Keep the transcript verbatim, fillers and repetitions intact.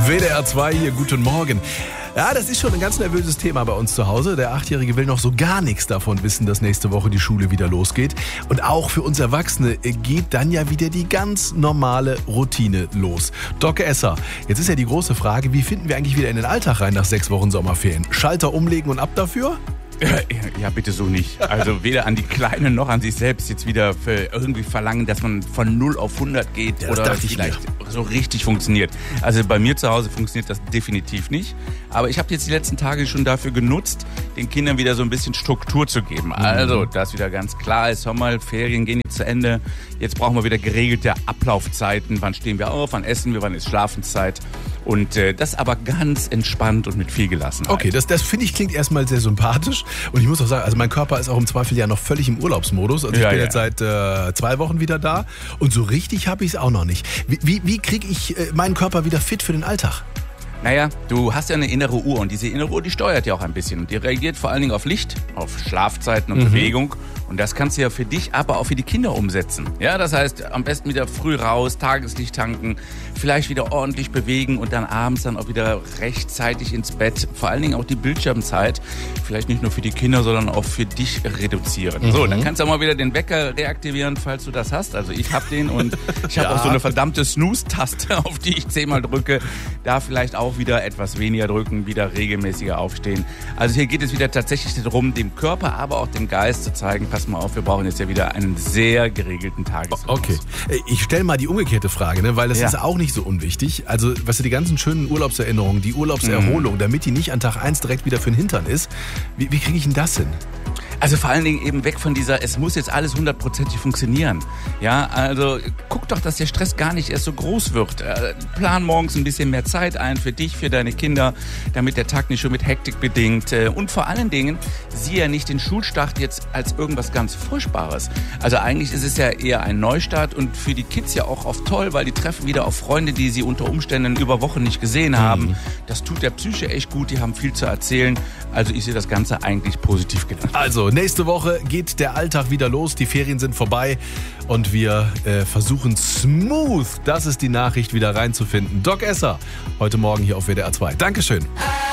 W D R zwei hier, guten Morgen. Ja, das ist schon ein ganz nervöses Thema bei uns zu Hause. Der Achtjährige will noch so gar nichts davon wissen, dass nächste Woche die Schule wieder losgeht. Und auch für uns Erwachsene geht dann ja wieder die ganz normale Routine los. Doc Esser, jetzt ist ja die große Frage, wie finden wir eigentlich wieder in den Alltag rein nach sechs Wochen Sommerferien? Schalter umlegen und ab dafür? Ja, bitte so nicht. Also weder an die Kleinen noch an sich selbst jetzt wieder für irgendwie verlangen, dass man von null auf hundert geht Ja, das oder dachte ich vielleicht so richtig funktioniert. Also bei mir zu Hause funktioniert das definitiv nicht. Aber ich habe jetzt die letzten Tage schon dafür genutzt, den Kindern wieder so ein bisschen Struktur zu geben. Mhm. Also, dass wieder ganz klar ist, Sommerferien gehen jetzt zu Ende. Jetzt brauchen wir wieder geregelte Ablaufzeiten. Wann stehen wir auf, wann essen wir, wann ist Schlafenszeit. Und äh, das aber ganz entspannt und mit viel Gelassenheit. Okay, das, das finde ich klingt erstmal sehr sympathisch. Und ich muss auch sagen, also mein Körper ist auch im Zweifel ja noch völlig im Urlaubsmodus. Also ich Ja, bin ja. jetzt seit äh, zwei Wochen wieder da und so richtig habe ich es auch noch nicht. Wie, wie, wie kriege ich äh, meinen Körper wieder fit für den Alltag? Naja, du hast ja eine innere Uhr und diese innere Uhr, die steuert ja auch ein bisschen. Und die reagiert vor allen Dingen auf Licht, auf Schlafzeiten und Mhm. Bewegung. Und das kannst du ja für dich, aber auch für die Kinder umsetzen. Ja, das heißt, am besten wieder früh raus, Tageslicht tanken, vielleicht wieder ordentlich bewegen und dann abends dann auch wieder rechtzeitig ins Bett. Vor allen Dingen auch die Bildschirmzeit, vielleicht nicht nur für die Kinder, sondern auch für dich reduzieren. Mhm. So, dann kannst du auch mal wieder den Wecker reaktivieren, falls du das hast. Also ich habe den und ich habe Ja. auch so eine verdammte Snooze-Taste, auf die ich zehnmal drücke. Da vielleicht auch wieder etwas weniger drücken, wieder regelmäßiger aufstehen. Also hier geht es wieder tatsächlich darum, dem Körper, aber auch dem Geist zu zeigen, pass mal auf, wir brauchen jetzt ja wieder einen sehr geregelten Tagesrhythmus. Okay, ich stelle mal die umgekehrte Frage, ne? Weil das Ja. ist auch nicht so unwichtig. Also, weißt du, die ganzen schönen Urlaubserinnerungen, die Urlaubserholung, damit die nicht an Tag eins direkt wieder für den Hintern ist, wie, wie kriege ich denn das hin? Also vor allen Dingen eben weg von dieser, es muss jetzt alles hundertprozentig funktionieren. Ja, also guck doch, dass der Stress gar nicht erst so groß wird. Äh, Plan morgens ein bisschen mehr Zeit ein für dich, für deine Kinder, damit der Tag nicht schon mit Hektik bedingt. Äh, Und vor allen Dingen, sieh ja nicht den Schulstart jetzt als irgendwas ganz Furchtbares. Also eigentlich ist es ja eher ein Neustart und für die Kids ja auch oft toll, weil die treffen wieder auf Freunde, die sie unter Umständen über Wochen nicht gesehen haben. Das tut der Psyche echt gut, die haben viel zu erzählen. Also ich sehe das Ganze eigentlich positiv gedacht. Also, nächste Woche geht der Alltag wieder los, die Ferien sind vorbei und wir äh, versuchen smooth, das ist die Nachricht, wieder reinzufinden. Doc Esser, heute Morgen hier auf W D R zwei. Dankeschön.